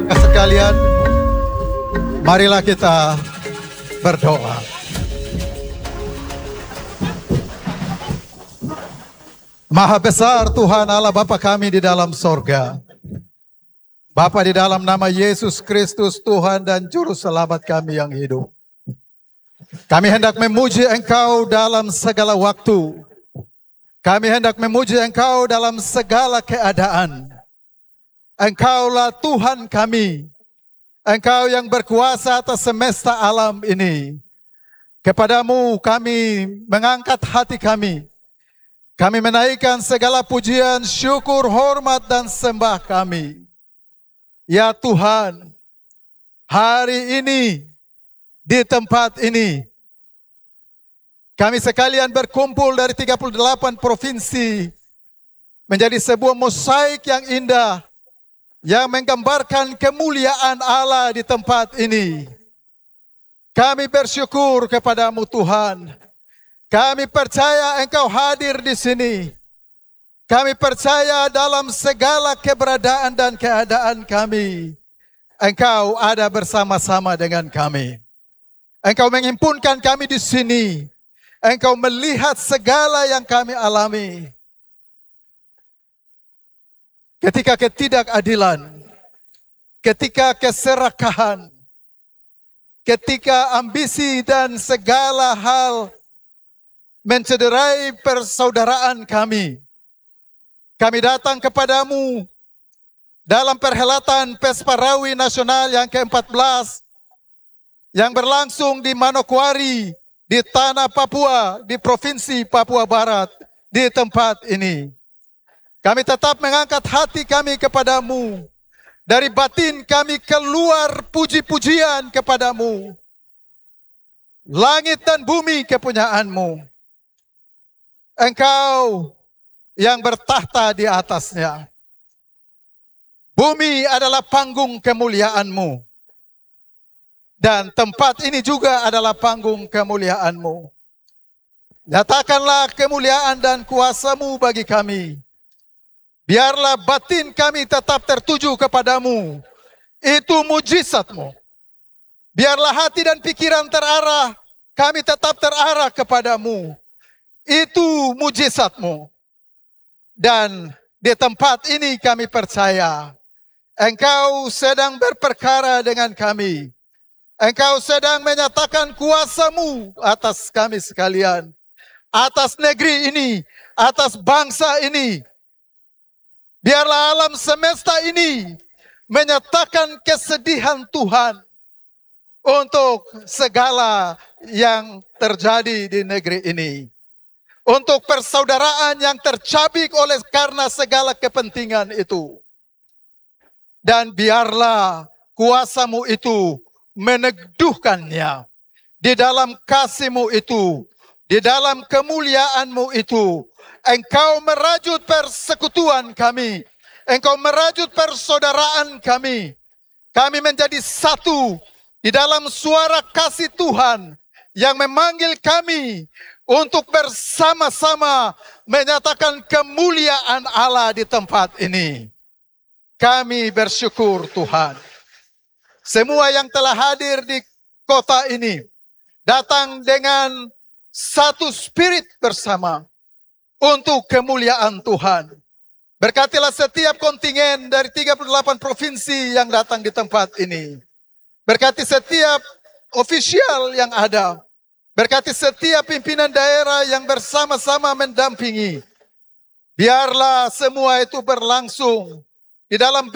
Sekalian, marilah kita berdoa. Maha besar Tuhan Allah Bapa kami di dalam sorga. Bapa, di dalam nama Yesus Kristus Tuhan dan Juru Selamat kami yang hidup, kami hendak memuji Engkau dalam segala waktu. Kami hendak memuji Engkau dalam segala keadaan. Engkaulah Tuhan kami. Engkau yang berkuasa atas semesta alam ini. Kepadamu kami mengangkat hati kami. Kami menaikkan segala pujian, syukur, hormat, dan sembah kami. Ya Tuhan, hari ini, di tempat ini, kami sekalian berkumpul dari 38 provinsi menjadi sebuah mosaik yang indah yang menggambarkan kemuliaan Allah di tempat ini. Kami bersyukur kepadamu Tuhan. Kami percaya Engkau hadir di sini. Kami percaya dalam segala keberadaan dan keadaan kami, Engkau ada bersama-sama dengan kami. Engkau menghimpunkan kami di sini. Engkau melihat segala yang kami alami. Ketika ketidakadilan, ketika keserakahan, ketika ambisi dan segala hal mencederai persaudaraan kami. Kami datang kepadamu dalam perhelatan Pesparawi Nasional yang ke-14 yang berlangsung di Manokwari, di tanah Papua, di Provinsi Papua Barat, di tempat ini. Kami tetap mengangkat hati kami kepadamu. Dari batin kami keluar puji-pujian kepadamu. Langit dan bumi kepunyaanmu. Engkau yang bertahta di atasnya. Bumi adalah panggung kemuliaan-Mu. Dan tempat ini juga adalah panggung kemuliaan-Mu. Nyatakanlah kemuliaan dan kuasa-Mu bagi kami. Biarlah batin kami tetap tertuju kepadamu. Itu mujizat-Mu. Biarlah hati dan pikiran terarah, kami tetap terarah kepadamu. Itu mujizat-Mu. Dan di tempat ini kami percaya Engkau sedang berperkara dengan kami. Engkau sedang menyatakan kuasa-Mu atas kami sekalian. Atas negeri ini, atas bangsa ini. Biarlah alam semesta ini menyatakan kesedihan Tuhan untuk segala yang terjadi di negeri ini. Untuk persaudaraan yang tercabik oleh karena segala kepentingan itu. Dan biarlah kuasa-Mu itu meneguhkannya. Di dalam kasih-Mu itu. Di dalam kemuliaan-Mu itu. Engkau merajut persekutuan kami. Engkau merajut persaudaraan kami. Kami menjadi satu di dalam suara kasih Tuhan yang memanggil kami untuk bersama-sama menyatakan kemuliaan Allah di tempat ini. Kami bersyukur Tuhan. Semua yang telah hadir di kota ini datang dengan satu spirit bersama untuk kemuliaan Tuhan. Berkatilah setiap kontingen dari 38 provinsi yang datang di tempat ini. Berkati setiap ofisial yang ada. Berkati setiap pimpinan daerah yang bersama-sama mendampingi. Biarlah semua itu berlangsung di dalam